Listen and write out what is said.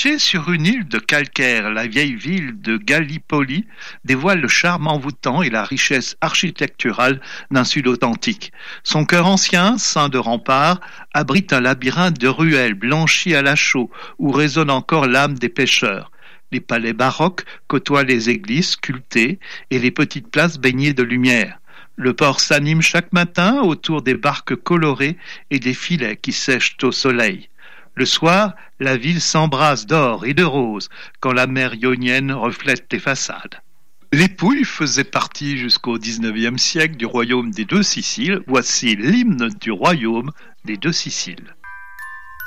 Perchée sur une île de calcaire, la vieille ville de Gallipoli dévoile le charme envoûtant et la richesse architecturale d'un sud authentique. Son cœur ancien, ceint de remparts, abrite un labyrinthe de ruelles blanchies à la chaux où résonne encore l'âme des pêcheurs. Les palais baroques côtoient les églises sculptées et les petites places baignées de lumière. Le port s'anime chaque matin autour des barques colorées et des filets qui sèchent au soleil. Le soir, la ville s'embrase d'or et de rose quand la mer ionienne reflète les façades. Les Pouilles faisaient partie jusqu'au XIXe siècle du royaume des Deux-Siciles. Voici l'hymne du royaume des Deux-Siciles.